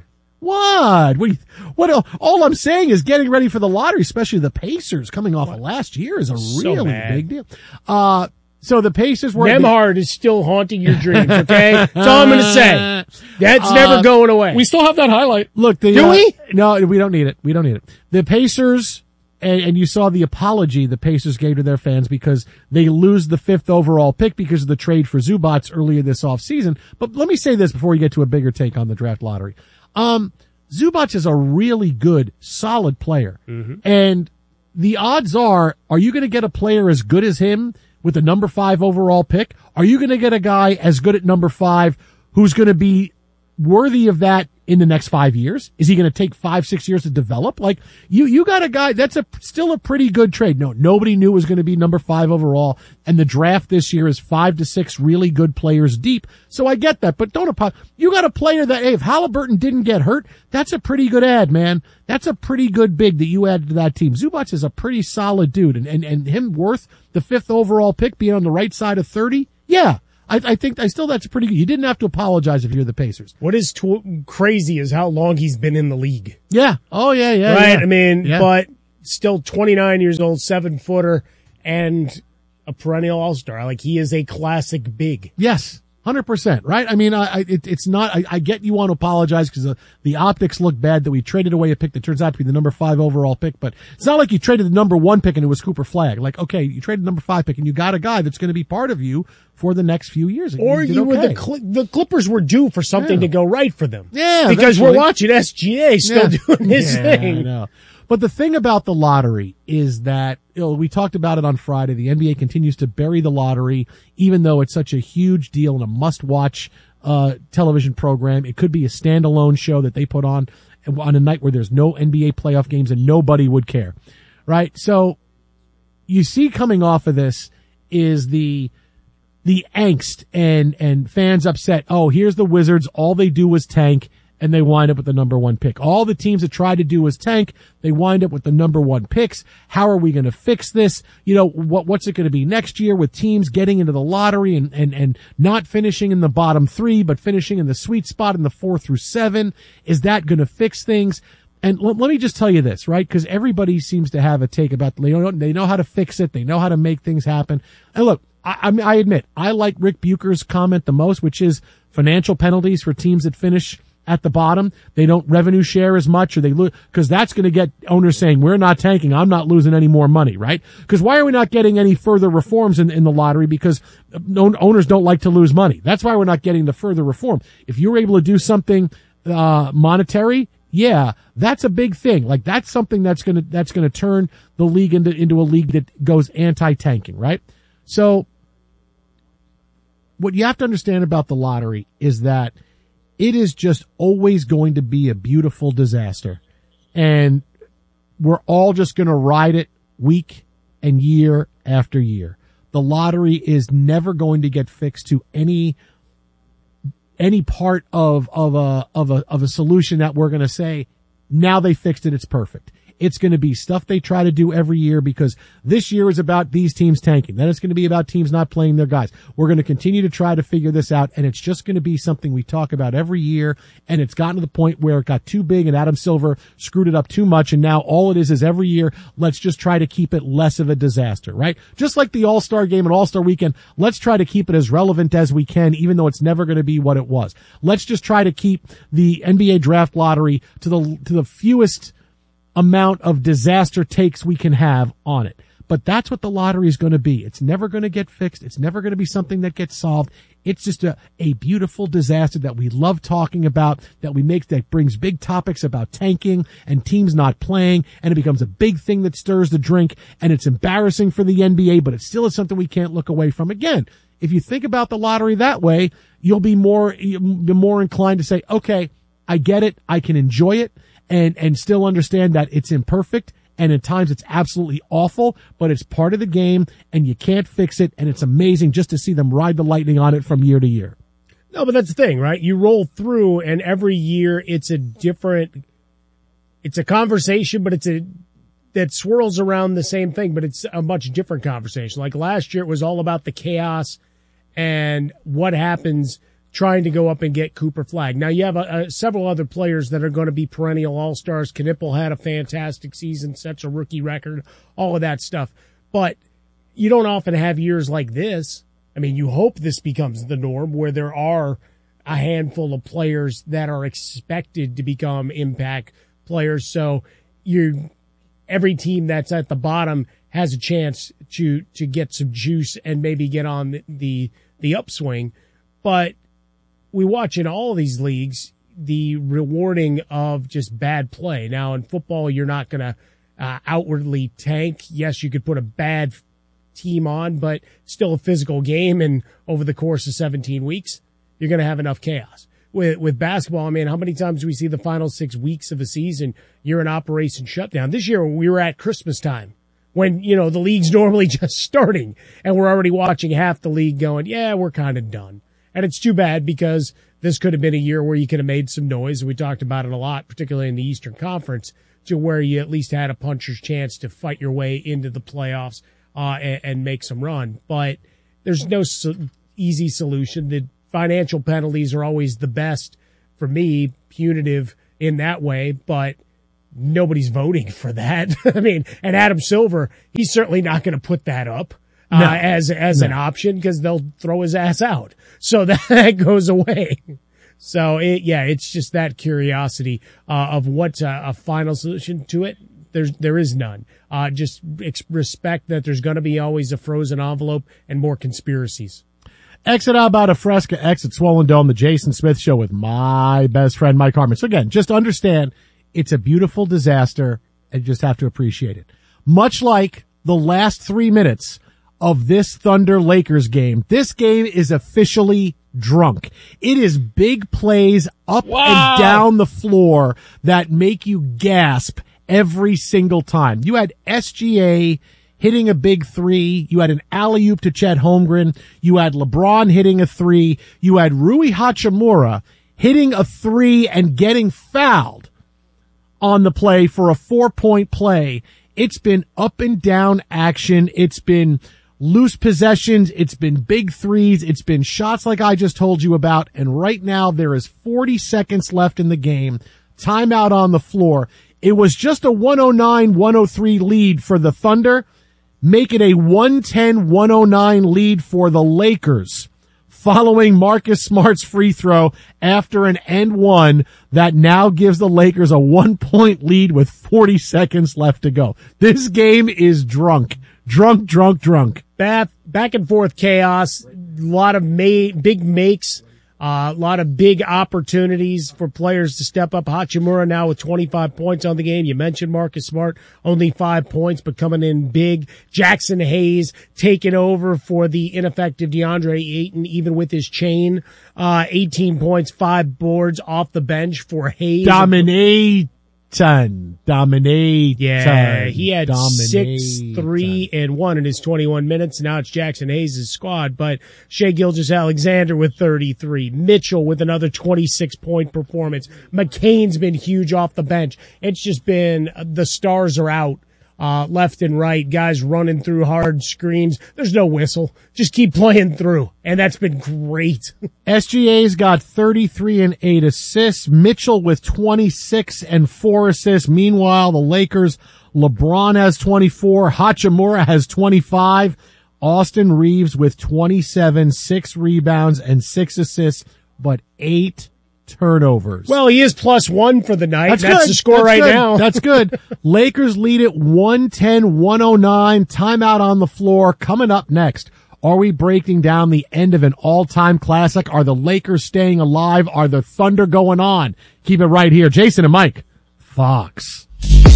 What? What? What? All I'm saying is getting ready for the lottery, especially the Pacers coming off of last year, is a So really bad. big deal. Uh, so the Pacers were Nemhard is still haunting your dreams. Okay, that's all I'm going to say. That's Uh, never going away. We still have that highlight. Look, the, Do uh, we? No, we don't need it. We don't need it. The Pacers, and, and you saw the apology the Pacers gave to their fans because they lose the fifth overall pick because of the trade for Zubats earlier this offseason. But let me say this before we get to a bigger take on the draft lottery. Um, Zubats is a really good, solid player. Mm-hmm. And the odds are, are you going to get a player as good as him with the number five overall pick? Are you going to get a guy as good at number five who's going to be worthy of that in the next five years? Is he going to take five, six years to develop? Like you, you got a guy that's a still a pretty good trade. No, nobody knew it was going to be number five overall, and the draft this year is five to six really good players deep. So I get that, but don't apologize. You got a player that, hey, if Halliburton didn't get hurt, that's a pretty good ad, man. That's a pretty good big that you added to that team. Zubats is a pretty solid dude, and and and him worth the fifth overall pick being on the right side of thirty. Yeah. I, I think I still that's pretty good. You didn't have to apologize if you're the Pacers. What is tw- crazy is how long he's been in the league. Yeah. Oh yeah, yeah. Right. Yeah. I mean, Yeah. but still twenty-nine years old, seven footer, and a perennial all-star. Like he is a classic big. Yes. one hundred percent, right? I mean, I, I it, it's not, I, I get you want to apologize because the, the optics look bad that we traded away a pick that turns out to be the number five overall pick, but it's not like you traded the number one pick and it was Cooper Flagg. Like, okay, you traded the number five pick and you got a guy that's going to be part of you for the next few years. And Or you, you were okay. the Cl- the Clippers were due for something Yeah. to go right for them. Yeah, because eventually. we're watching S G A still Yeah. doing his Yeah, thing. I know. But the thing about the lottery is that, you know, we talked about it on Friday. The N B A continues to bury the lottery, even though it's such a huge deal and a must-watch uh television program. It could be a standalone show that they put on on a night where there's no N B A playoff games and nobody would care, right? So you see coming off of this is the the angst and and fans upset. Oh, here's the Wizards. All they do was tank. And they wind up with the number one pick. All the teams that tried to do was tank. They wind up with the number one picks. How are we going to fix this? You know, what, what's it going to be next year with teams getting into the lottery and, and, and not finishing in the bottom three, but finishing in the sweet spot in the four through seven? Is that going to fix things? And let, let me just tell you this, right? Because everybody seems to have a take about, they know, they know how to fix it. They know how to make things happen. And look, I, I, mean, I admit, I like Rick Bucher's comment the most, which is financial penalties for teams that finish at the bottom. They don't revenue share as much, or they lose, because that's going to get owners saying, we're not tanking, I'm not losing any more money, right? Because why are we not getting any further reforms in, in the lottery? Because owners don't like to lose money. That's why we're not getting the further reform. If you're able to do something uh monetary, yeah, that's a big thing. Like that's something that's going to that's going to turn the league into into a league that goes anti-tanking, right? So what you have to understand about the lottery is that it is just always going to be a beautiful disaster. And we're all just going to ride it week and year after year. The lottery is never going to get fixed to any any part of of a of a of a solution that we're going to say, now they fixed it, it's perfect. It's going to be stuff they try to do every year because this year is about these teams tanking. Then it's going to be about teams not playing their guys. We're going to continue to try to figure this out, and it's just going to be something we talk about every year, and it's gotten to the point where it got too big and Adam Silver screwed it up too much, and now all it is is every year, let's just try to keep it less of a disaster, right? Just like the All-Star Game and All-Star Weekend, let's try to keep it as relevant as we can, even though it's never going to be what it was. Let's just try to keep the N B A draft lottery to the to the fewest amount of disaster takes we can have on it. But that's what the lottery is going to be. It's never going to get fixed. It's never going to be something that gets solved. It's just a, a beautiful disaster that we love talking about, that we make, that brings big topics about tanking and teams not playing, and it becomes a big thing that stirs the drink, and it's embarrassing for the N B A, but it still is something we can't look away from. Again, if you think about the lottery that way, you'll be more, you'll be more inclined to say, okay, I get it. I can enjoy it. And, and still understand that it's imperfect and at times it's absolutely awful, but it's part of the game and you can't fix it. And it's amazing just to see them ride the lightning on it from year to year. No, but that's the thing, right? You roll through and every year it's a different, it's a conversation, but it's a, that swirls around the same thing, but it's a much different conversation. Like last year, it was all about the chaos and what happens trying to go up and get Cooper Flagg. Now you have a, a, several other players that are going to be perennial all-stars. Knipple had a fantastic season, sets a rookie record, all of that stuff. But you don't often have years like this. I mean, you hope this becomes the norm where there are a handful of players that are expected to become impact players. So you, every team that's at the bottom has a chance to, to get some juice and maybe get on the, the, the upswing. But we watch in all of these leagues the rewarding of just bad play. Now in football, you're not going to uh, outwardly tank. Yes, you could put a bad team on, but still a physical game. And over the course of seventeen weeks, you're going to have enough chaos. With, with basketball, I mean, how many times do we see the final six weeks of a season, you're in operation shutdown? This year we were at Christmas time when, you know, the league's normally just starting and we're already watching half the league going, yeah, we're kind of done. And it's too bad because this could have been a year where you could have made some noise. We talked about it a lot, particularly in the Eastern Conference, to where you at least had a puncher's chance to fight your way into the playoffs uh, and, and make some run. But there's no so easy solution. The financial penalties are always the best for me, punitive in that way, but nobody's voting for that. I mean, and Adam Silver, he's certainly not going to put that up uh, no. as as no. an option because they'll throw his ass out. So that, that goes away. So, it, yeah, it's just that curiosity uh, of what's a, a final solution to it. There's, there is none. Uh, just ex- respect that there's going to be always a frozen envelope and more conspiracies. Exit out about a Fresca, exit Swollen Dome, the Jason Smith Show with my best friend, Mike Harmon. So again, just understand it's a beautiful disaster and you just have to appreciate it. Much like the last three minutes of this Thunder Lakers game, this game is officially drunk. It is big plays up wow. and down the floor that make you gasp every single time. You had S G A hitting a big three. You had an alley-oop to Chet Holmgren. You had LeBron hitting a three. You had Rui Hachimura hitting a three and getting fouled on the play for a four-point play. It's been up and down action. It's been loose possessions. It's been big threes. It's been shots like I just told you about. And right now there is forty seconds left in the game. Timeout on the floor. It was just a one oh nine one oh three lead for the Thunder. Make it a one ten one oh nine lead for the Lakers following Marcus Smart's free throw after an and one that now gives the Lakers a one-point lead with forty seconds left to go. This game is drunk. Drunk, drunk, drunk. Back, back and forth chaos, a lot of ma- big makes, uh, a lot of big opportunities for players to step up. Hachimura now with twenty-five points on the game. You mentioned Marcus Smart, only five points, but coming in big. Jackson Hayes taking over for the ineffective DeAndre Ayton, even with his chain. Uh, eighteen points, five boards off the bench for Hayes. Dominate. Ton, dominate. Yeah, he had dominate, six, three, ton. and one in his twenty-one minutes. Now it's Jackson Hayes' squad, but Shai Gilgeous-Alexander with thirty-three. Mitchell with another twenty-six point performance. McCain's been huge off the bench. It's just been, the stars are out, uh, left and right. Guys running through hard screens. There's no whistle. Just keep playing through. And that's been great. S G A's got thirty-three and eight assists. Mitchell with twenty-six and four assists. Meanwhile, the Lakers, LeBron has twenty-four. Hachimura has twenty-five. Austin Reeves with twenty-seven, six rebounds and six assists, but eight turnovers. Well, he is plus one for the night. That's, That's good. the score That's right good. now. That's good. Lakers lead it one ten one oh nine. Timeout on the floor. Coming up next, are we breaking down the end of an all-time classic? Are the Lakers staying alive? Are the Thunder going on? Keep it right here. Jason and Mike, Fox.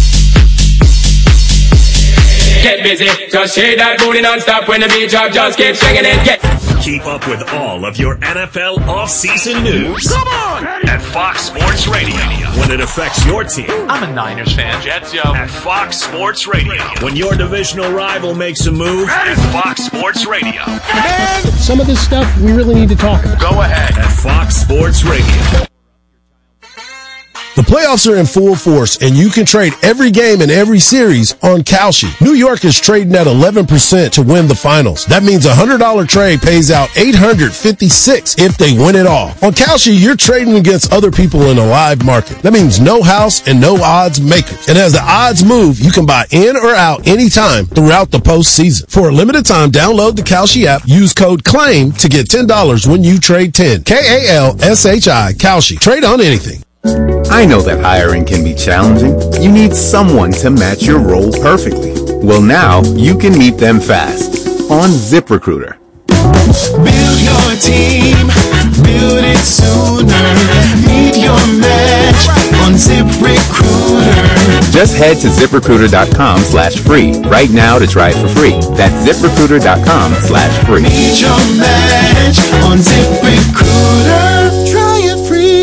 Get busy, just shake that booty non-stop when the beat drop, just keep swinging it, get. Keep up with all of your N F L off-season news. Come on! At Fox Sports Radio. When it affects your team. I'm a Niners fan. Jets, yo. At Fox Sports Radio. When your divisional rival makes a move. At Fox Sports Radio. Man, some of this stuff we really need to talk about. Go ahead. At Fox Sports Radio. The playoffs are in full force, and you can trade every game and every series on Kalshi. New York is trading at eleven percent to win the finals. That means a one hundred dollars trade pays out eight hundred fifty-six dollars if they win it all. On Kalshi, you're trading against other people in a live market. That means no house and no odds makers. And as the odds move, you can buy in or out anytime throughout the postseason. For a limited time, download the Kalshi app, use code CLAIM to get ten dollars when you trade ten. K A L S H I, Kalshi. Trade on anything. I know that hiring can be challenging. You need someone to match your role perfectly. Well, now you can meet them fast on ZipRecruiter. Build your team, build it sooner. Meet your match on ZipRecruiter. Just head to ZipRecruiter.com slash free right now to try it for free. That's ZipRecruiter.com slash free. Meet your match on ZipRecruiter. Try it free.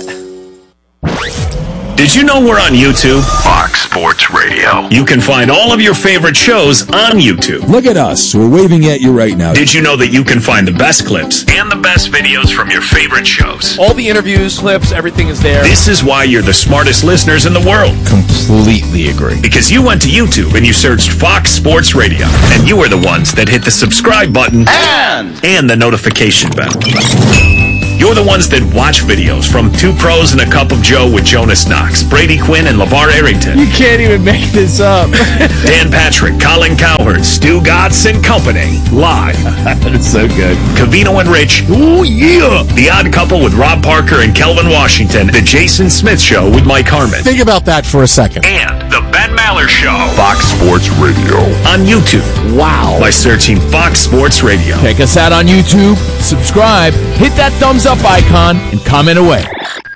Did you know we're on YouTube? Fox Sports Radio. You can find all of your favorite shows on YouTube. Look at us. We're waving at you right now. Did you know that you can find the best clips and the best videos from your favorite shows? All the interviews, clips, everything is there. This is why you're the smartest listeners in the world. Completely agree. Because you went to YouTube and you searched Fox Sports Radio. And you are the ones that hit the subscribe button and, and the notification bell. You're the ones that watch videos from Two Pros and a Cup of Joe with Jonas Knox, Brady Quinn, and LeVar Arrington. You can't even make this up. Dan Patrick, Colin Cowherd, Stu Gatz and Company. Live. That's so good. Covino and Rich. Oh, yeah. The Odd Couple with Rob Parker and Kelvin Washington. The Jason Smith Show with Mike Harmon. Think about that for a second. And The Ben Maller Show. Fox Sports Radio. On YouTube. Wow. By searching Fox Sports Radio. Check us out on YouTube. Subscribe. Hit that thumbs up icon and comment away.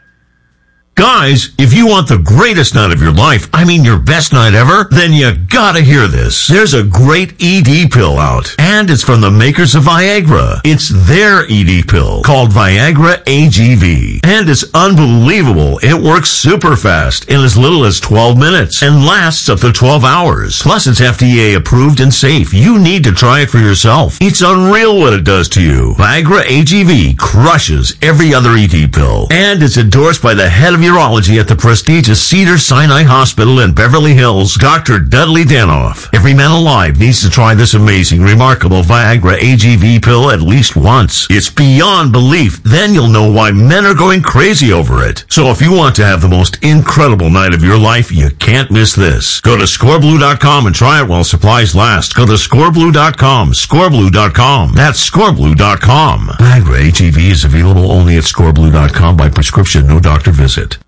Guys, if you want the greatest night of your life, I mean your best night ever, then you gotta hear this. There's a great E D pill out, and it's from the makers of Viagra. It's their E D pill, called Viagra A G V. And it's unbelievable. It works super fast in as little as twelve minutes, and lasts up to twelve hours. Plus, it's F D A approved and safe. You need to try it for yourself. It's unreal what it does to you. Viagra A G V crushes every other E D pill, and it's endorsed by the head of urology at the prestigious Cedars-Sinai Hospital in Beverly Hills, Doctor Dudley Danoff. Every man alive needs to try this amazing, remarkable Viagra A G V pill at least once. It's beyond belief. Then you'll know why men are going crazy over it. So if you want to have the most incredible night of your life, you can't miss this. Go to score blue dot com and try it while supplies last. Go to score blue dot com, score blue dot com. That's score blue dot com. Viagra A G V is available only at score blue dot com by prescription, no doctor visit.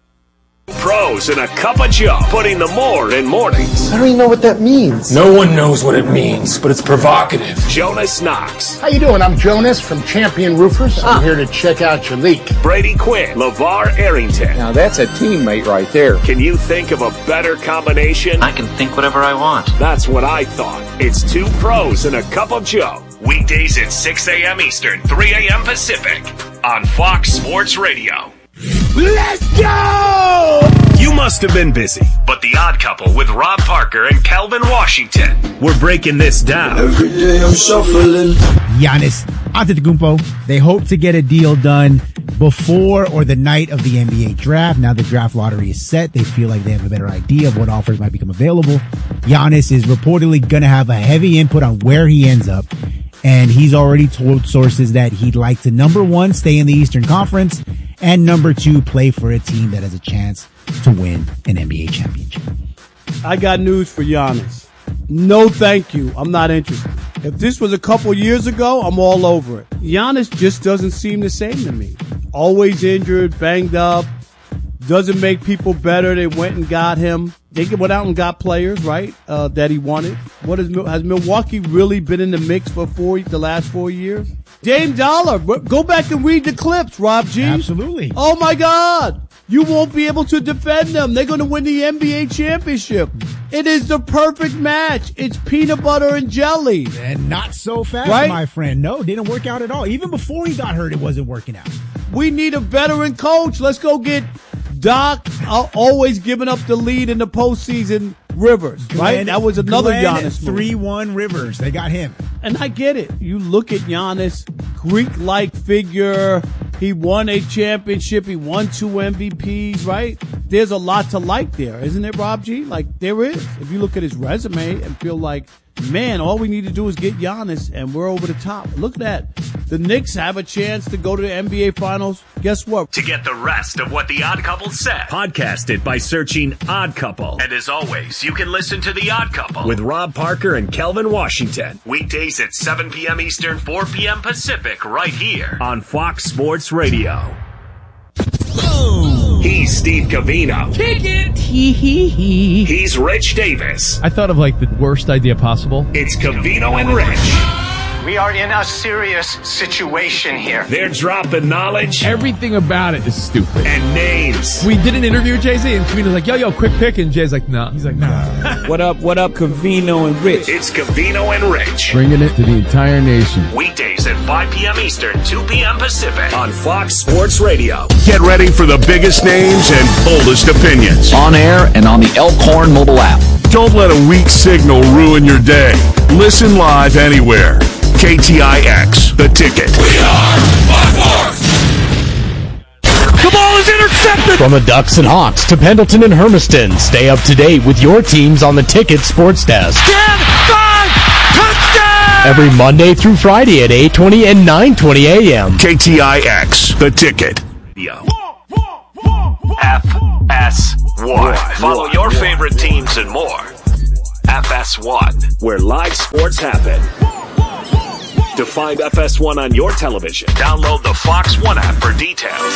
Pros and a Cup of Joe, putting the more in mornings. I don't even know what that means. No one knows what it means, but it's provocative. Jonas Knox. How you doing? I'm Jonas from Champion Roofers. I'm ah. here to check out your leak. Brady Quinn, LeVar Arrington. Now that's a teammate right there. Can you think of a better combination? I can think whatever I want. That's what I thought. It's two pros and a Cup of Joe. Weekdays at six a.m. Eastern, three a.m. Pacific on Fox Sports Radio. Let's go! You must have been busy, but The Odd Couple with Rob Parker and Kelvin Washington. We're breaking this down. Every day I'm shuffling. Giannis Antetokounmpo. They hope to get a deal done before or the night of the N B A draft. Now the draft lottery is set. They feel like they have a better idea of what offers might become available. Giannis is reportedly going to have a heavy input on where he ends up. And he's already told sources that he'd like to, number one, stay in the Eastern Conference, and number two, play for a team that has a chance to win an N B A championship. I got news for Giannis. No, thank you. I'm not interested. If this was a couple years ago, I'm all over it. Giannis just doesn't seem the same to me. Always injured, banged up, doesn't make people better. They went and got him. They went out and got players, right, uh, that he wanted. What is, has Milwaukee really been in the mix for four, the last four years? Dame Dollar, go back and read the clips, Rob G. Absolutely. Oh, my God. You won't be able to defend them. They're going to win the N B A championship. It is the perfect match. It's peanut butter and jelly. And not so fast, right? My friend. No, didn't work out at all. Even before he got hurt, it wasn't working out. We need a veteran coach. Let's go get Doc, uh, always giving up the lead in the postseason, Rivers, Glenn, right? That was another Glenn Giannis move. three one Rivers. They got him. And I get it. You look at Giannis, Greek-like figure. He won a championship. He won two M V Ps, right? there's a lot to like there, isn't it, Rob G? Like, there is. If you look at his resume and feel like, man, all we need to do is get Giannis and we're over the top. Look at that. The Knicks have a chance to go to the N B A Finals. Guess what? To get the rest of what The Odd Couple said, podcast it by searching Odd Couple. And as always, you can listen to The Odd Couple with Rob Parker and Kelvin Washington. Weekdays at seven p.m. Eastern, four p.m. Pacific, right here on Fox Sports Radio. He's Steve Covino. Kick it! Hee hee hee. He's Rich Davis. I thought of like the worst idea possible. It's Covino and Rich. We are in a serious situation here. They're dropping knowledge. Everything about it is stupid. And names. We did an interview with Jay-Z, and Covino's like, yo, yo, quick pick. And Jay's like, nah. He's like, nah. What up, what up, Covino and Rich? It's Covino and Rich. Bringing it to the entire nation. Weekdays at five p.m. Eastern, two p.m. Pacific on Fox Sports Radio. Get ready for the biggest names and boldest opinions. On air and on the Elkhorn mobile app. Don't let a weak signal ruin your day. Listen live anywhere. K T I X, The Ticket. We are Fox Sports. The ball is intercepted! From the Ducks and Hawks to Pendleton and Hermiston, stay up to date with your teams on the Ticket Sports Desk. ten, five, touchdown! Every Monday through Friday at eight twenty and nine twenty a.m. K T I X, The Ticket. Yo. F S one. Follow your favorite teams and more. F S one, where live sports happen. To find F S one on your television, download the Fox One app for details.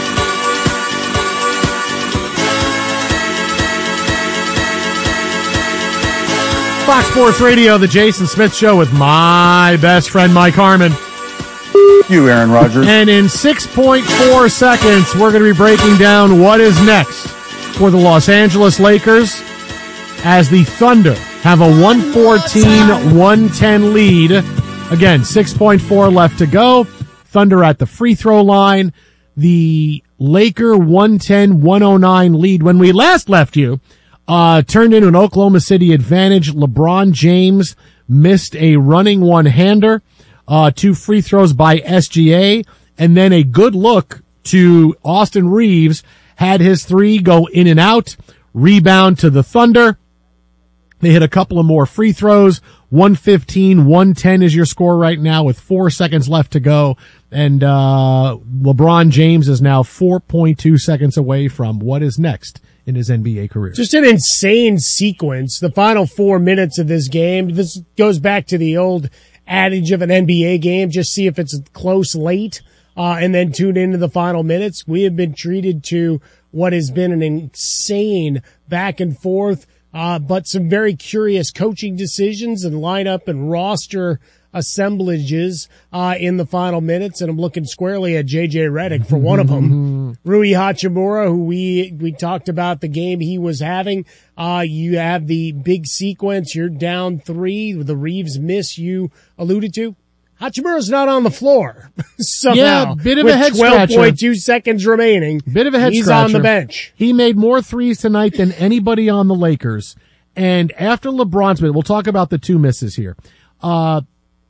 Fox Sports Radio, the Jason Smith Show with my best friend Mike Harmon. You, Aaron Rodgers. And in six point four seconds, we're going to be breaking down what is next for the Los Angeles Lakers as the Thunder have a one fourteen one ten lead. Again, six point four left to go. Thunder at the free throw line. The Laker one ten one oh nine lead when we last left you uh turned into an Oklahoma City advantage. LeBron James missed a running one-hander. Uh, two free throws by S G A, and then a good look to Austin Reeves, had his three go in and out, rebound to the Thunder. They hit a couple of more free throws. one fifteen one ten is your score right now with four seconds left to go. And, uh, LeBron James is now four point two seconds away from what is next in his N B A career. Just an insane sequence. The final four minutes of this game. This goes back to the old adage of an N B A game. Just see if it's close late, uh, and then tune into the final minutes. We have been treated to what has been an insane back and forth, uh, but some very curious coaching decisions and lineup and roster assemblages, uh, in the final minutes. And I'm looking squarely at J J Redick for one of them. Rui Hachimura, who we, we talked about the game he was having. Uh, you have the big sequence. You're down three. The Reeves miss you alluded to. Hachimura's not on the floor somehow. Yeah, bit of a head twelve scratcher. twelve point two seconds remaining. Bit of a head He's scratcher. on the bench. He made more threes tonight than anybody on the Lakers. And after LeBron's minute, we'll talk about the two misses here. Uh,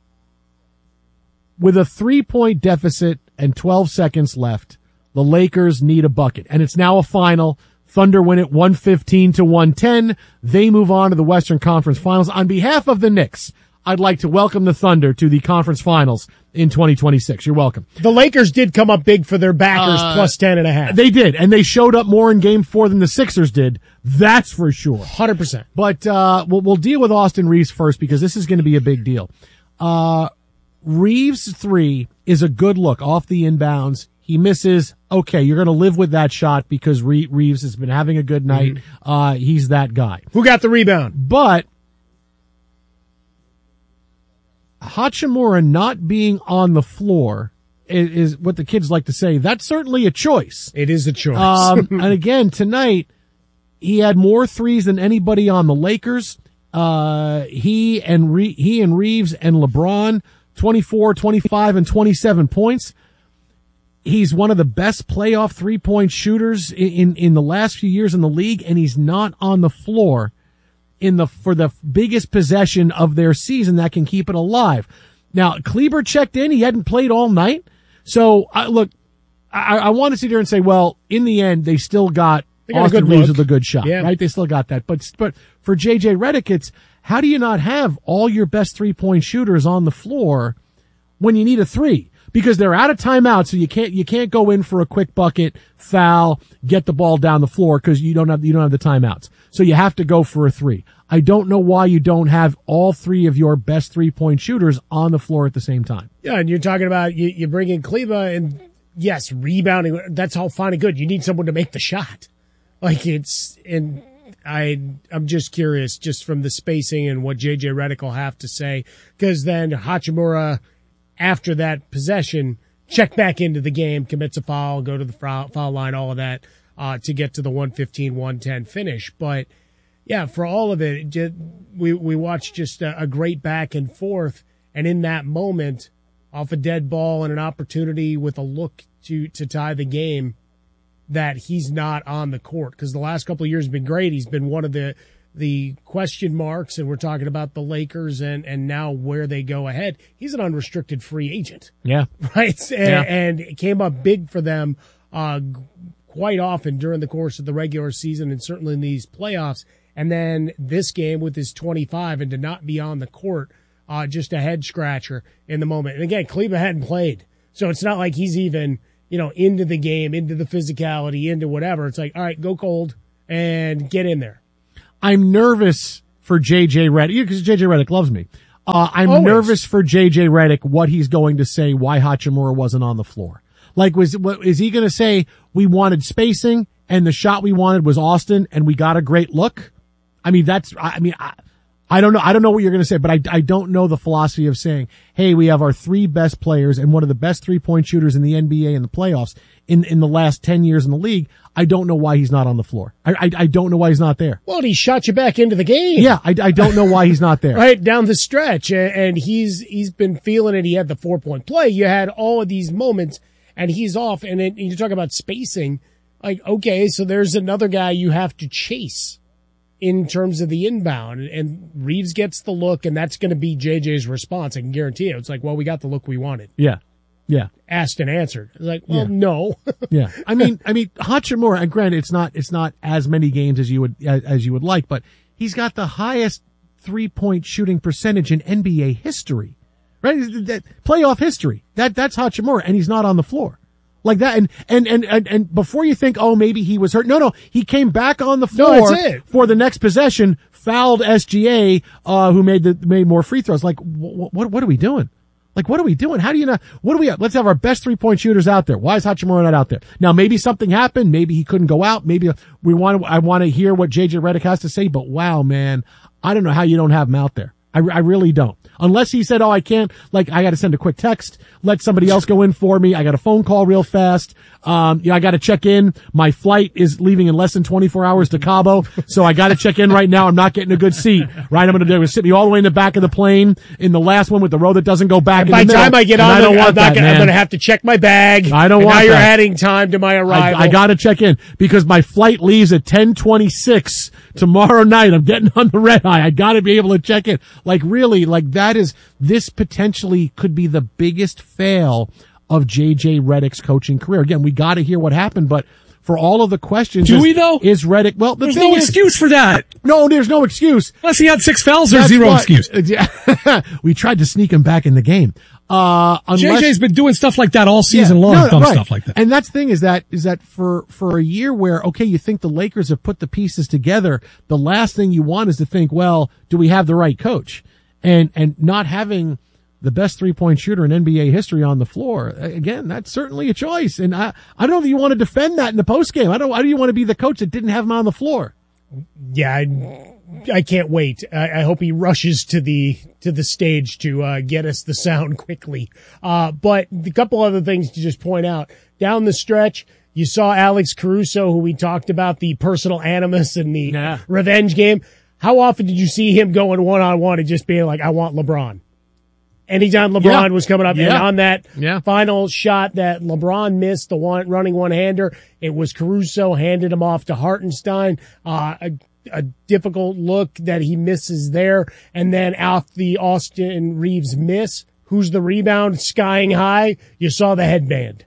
with a three-point deficit and twelve seconds left, the Lakers need a bucket. And it's now a final. Thunder win it one fifteen to one ten. They move on to the Western Conference Finals. On behalf of the Knicks, I'd like to welcome the Thunder to the conference finals in twenty twenty-six. You're welcome. The Lakers did come up big for their backers, Uh, plus ten and a half. They did, and they showed up more in game four than the Sixers did. That's for sure. one hundred percent. But uh we'll, we'll deal with Austin Reeves first because this is going to be a big deal. Uh Reeves' three is a good look off the inbounds. He misses. Okay, you're going to live with that shot because Re- Reeves has been having a good night. Mm-hmm. Uh He's that guy. Who got the rebound? But Hachimura not being on the floor is, is what the kids like to say. That's certainly a choice. It is a choice. Um, and again, tonight, he had more threes than anybody on the Lakers. Uh, he and Re- he and Reeves and LeBron, twenty-four, twenty-five, and twenty-seven points. He's one of the best playoff three-point shooters in, in, in the last few years in the league, and he's not on the floor in the for the biggest possession of their season that can keep it alive. Now, Kleber checked in. He hadn't played all night. So, uh, look, I, I want to sit here and say, well, in the end, they still got They got a Austin good Reeves look. with a good shot, Yeah. right? They still got that. But, but for J J Redick, it's how do you not have all your best three-point shooters on the floor when you need a three? Because they're out of timeout, so you can't, you can't go in for a quick bucket, foul, get the ball down the floor because you don't have, you don't have the timeouts. So you have to go for a three. I don't know why you don't have all three of your best three-point shooters on the floor at the same time. Yeah, and you're talking about you, you bring in Kleba, and yes, rebounding, that's all fine and good. You need someone to make the shot. Like it's, and I, I'm just curious just from the spacing and what J J Redick will have to say, because then Hachimura, after that possession, check back into the game, commits a foul, go to the foul, foul line, all of that, uh, to get to the one fifteen one ten finish. But yeah, for all of it, it just, we, we watched just a, a great back and forth. And in that moment, off a dead ball and an opportunity with a look to, to tie the game, that he's not on the court. Because the last couple of years have been great. He's been one of the, the question marks, and we're talking about the Lakers and, and now where they go ahead. He's an unrestricted free agent. Yeah. Right? And, Yeah. and it came up big for them uh, quite often during the course of the regular season and certainly in these playoffs. And then this game with his twenty-five and to not be on the court, uh, just a head scratcher in the moment. And again, Kleba hadn't played. So it's not like he's even, you know, into the game, into the physicality, into whatever. It's like, all right, go cold and get in there. I'm nervous for J J Redick because J J Redick loves me. Uh, I'm Always. nervous for J J Redick what he's going to say why Hachimura wasn't on the floor. Like, was what is he going to say? We wanted spacing, and the shot we wanted was Austin, and we got a great look. I mean, that's. I mean, I, I don't know. I don't know what you're going to say, but I I don't know the philosophy of saying, hey, we have our three best players and one of the best three point shooters in the N B A in the playoffs in in the last ten years in the league. I don't know why he's not on the floor. I, I, I don't know why he's not there. Well, he shot you back into the game. Yeah, I, I don't know why he's not there. Right down the stretch. And, and he's, he's been feeling it. He had the four point play. You had all of these moments and he's off. And, it, and you talk about spacing. Like, okay, so there's another guy you have to chase in terms of the inbound. And Reeves gets the look, and that's going to be J J's response. I can guarantee you. It's like, well, we got the look we wanted. Yeah. Yeah. Asked and answered. It's like, well, Yeah. no. Yeah. I mean, I mean, Hachimura, and granted, it's not, it's not as many games as you would, as, as you would like, but he's got the highest three point shooting percentage in N B A history, right? That playoff history. That, that's Hachimura, and he's not on the floor. Like that, and, and, and, and, and before you think, oh, maybe he was hurt. No, no, he came back on the No, floor that's it. for the next possession, fouled S G A, uh, who made the, made more free throws. Like, what, what, what are we doing? Like, what are we doing? How do you not, what do we have? Let's have our best three point shooters out there. Why is Hachimura not out there? Now, maybe something happened. Maybe he couldn't go out. Maybe we want to, I want to hear what J J Redick has to say, but wow, man, I don't know how you don't have him out there. I, I really don't. Unless he said, oh, I can't, like, I got to send a quick text, let somebody else go in for me. I got a phone call real fast. Um, you know, I got to check in. My flight is leaving in less than twenty-four hours to Cabo. So I got to check in right now. I'm not getting a good seat, right? I'm going to do is sit me all the way in the back of the plane in the last one with the row that doesn't go back. And in by the the time middle. I get And on, I the, don't I'm, want not that, gonna, I'm man. going to have to check my bag. I don't and want now you're that. adding time to my arrival. I, I got to check in because my flight leaves at ten twenty-six tomorrow night. I'm getting on the red eye. I got to be able to check in. Like really, like that is, this potentially could be the biggest fail of J J Redick's coaching career. Again, we got to hear what happened, but for all of the questions, Do is, we though? Is Redick, well, the There's thing no is, excuse for that. No, there's no excuse. Unless he had six fouls, there's That's zero what- excuse. we tried to sneak him back in the game. Uh, unless, J J's been doing stuff like that all season Yeah, long, no, dumb right. stuff like that. And that's the thing is that, is that for, for a year where, okay, you think the Lakers have put the pieces together, the last thing you want is to think, well, do we have the right coach? And, and not having the best three-point shooter in N B A history on the floor, again, that's certainly a choice. And I, I don't know if you want to defend that in the postgame. I don't, how do you want to be the coach that didn't have him on the floor? Yeah, I, I can't wait. I, I hope he rushes to the to the stage to uh, get us the sound quickly. Uh, but a couple other things to just point out. Down the stretch, you saw Alex Caruso, who we talked about, the personal animus and the Yeah. revenge game. How often did you see him going one-on-one and just being like, I want LeBron? Anytime LeBron Yeah. was coming up, Yeah. and on that Yeah. final shot that LeBron missed, the one running one-hander, it was Caruso handed him off to Hartenstein. Uh, a, a difficult look that he misses there, and then off the Austin Reeves miss, who's the rebound skying high? You saw the headband.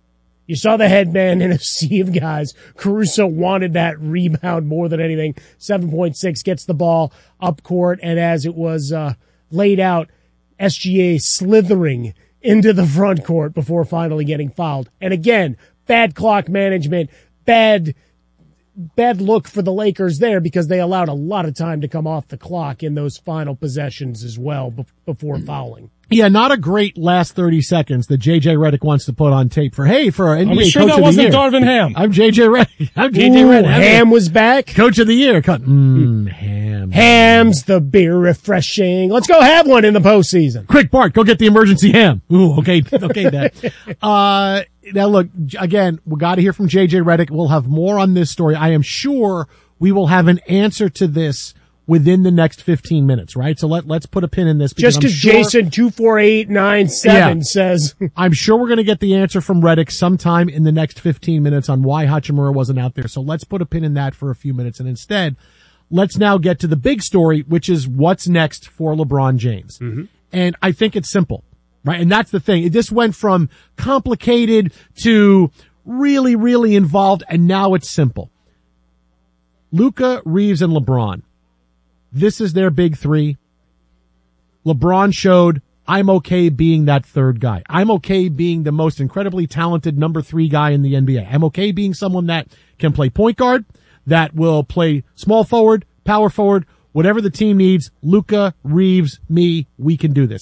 You saw the headman in a sea of guys. Caruso wanted that rebound more than anything. seven point six gets the ball up court, and as it was uh, laid out, S G A slithering into the front court before finally getting fouled. And again, bad clock management, bad bad look for the Lakers there because they allowed a lot of time to come off the clock in those final possessions as well be- before fouling. Yeah, not a great last thirty seconds that J J Redick wants to put on tape for, hey, for our N B A Are we sure Coach that of the wasn't Year. Darvin Ham? I'm J J Redick. I'm J J Ooh, Redick. Ham was back. Coach of the Year. Mmm, Ham. Ham's the beer refreshing. Let's go have one in the postseason. Quick, Bart, go get the emergency ham. Ooh, okay, okay, Dad. uh, now look, again, we got to hear from J J Redick. We'll have more on this story. I am sure we will have an answer to this within the next fifteen minutes, right? So let, let's put a pin in this. Just because sure, Jason two four eight nine seven yeah, says. I'm sure we're going to get the answer from Redick sometime in the next fifteen minutes on why Hachimura wasn't out there. So let's put a pin in that for a few minutes. And instead, let's now get to the big story, which is what's next for LeBron James. Mm-hmm. And I think it's simple, right? And that's the thing. This went from complicated to really, really involved, and now it's simple. Luka, Reeves, and LeBron. This is their big three. LeBron showed, I'm okay being that third guy. I'm okay being the most incredibly talented number three guy in the N B A. I'm okay being someone that can play point guard, that will play small forward, power forward, whatever the team needs. Luka, Reeves, me, we can do this.